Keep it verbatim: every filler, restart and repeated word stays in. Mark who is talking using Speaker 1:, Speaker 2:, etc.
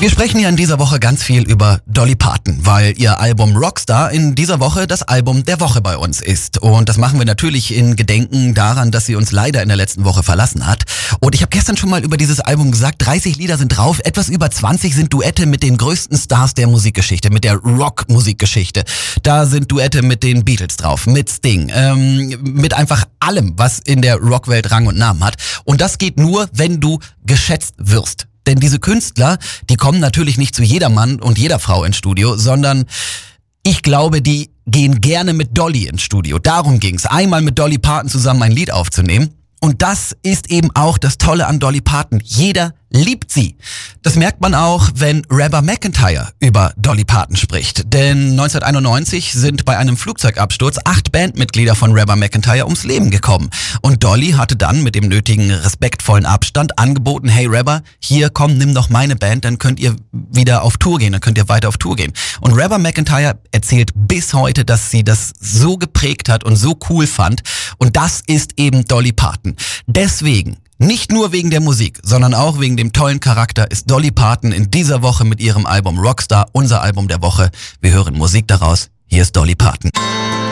Speaker 1: Wir sprechen ja in dieser Woche ganz viel über Dolly Parton, weil ihr Album Rockstar in dieser Woche das Album der Woche bei uns ist. Und das machen wir natürlich in Gedenken daran, dass sie uns leider in der letzten Woche verlassen hat. Und ich habe gestern schon mal über dieses Album gesagt, dreißig Lieder sind drauf, etwas über zwanzig sind Duette mit den größten Stars der Musikgeschichte, mit der Rock-Musikgeschichte. Da sind Duette mit den Beatles drauf, mit Sting, ähm, mit einfach allem, was in der Rockwelt Rang und Namen hat. Und das geht nur, wenn du geschätzt wirst. Denn diese Künstler, die kommen natürlich nicht zu jeder Mann und jeder Frau ins Studio, sondern ich glaube, die gehen gerne mit Dolly ins Studio. Darum ging's, einmal mit Dolly Parton zusammen ein Lied aufzunehmen. Und das ist eben auch das Tolle an Dolly Parton. Jeder liebt sie. Das merkt man auch, wenn Reba McEntire über Dolly Parton spricht. Denn neunzehnhunderteinundneunzig sind bei einem Flugzeugabsturz acht Bandmitglieder von Reba McEntire ums Leben gekommen. Und Dolly hatte dann mit dem nötigen respektvollen Abstand angeboten, hey Reba, hier komm, nimm doch meine Band, dann könnt ihr wieder auf Tour gehen, dann könnt ihr weiter auf Tour gehen. Und Reba McEntire erzählt bis heute, dass sie das so geprägt hat und so cool fand. Und das ist eben Dolly Parton. Deswegen, nicht nur wegen der Musik, sondern auch wegen dem tollen Charakter ist Dolly Parton in dieser Woche mit ihrem Album Rockstar unser Album der Woche. Wir hören Musik daraus. Hier ist Dolly Parton.